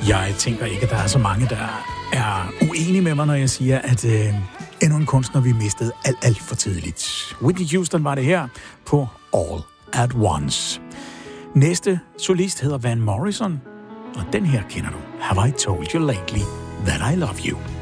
Jeg tænker ikke, at der er så mange, der er uenige med mig, når jeg siger, at endnu en kunstner, vi mistede alt for tidligt. Whitney Houston var det her på All at Once. Næste solist hedder Van Morrison, og den her kender du. Have I told you lately that I love you?